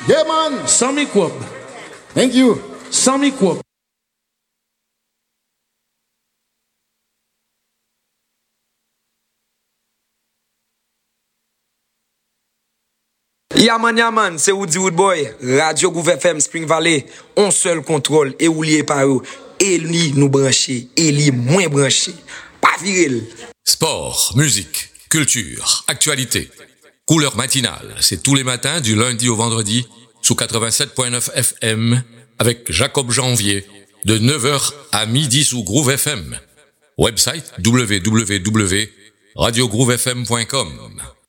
Yeah, man. Sami Kwab. Thank you. Sami Kwab. Yaman, c'est Woody Woodboy, Radio Groove FM Spring Valley, on seul contrôle et oubliez pas eux, et lui nous brancher, et lui moins branché, pas viril. Sport, musique, culture, actualité. Couleur matinale, c'est tous les matins du lundi au vendredi sous 87.9 FM avec Jacob Janvier de 9h à midi sous Groove FM. Website www.radiogroovefm.com.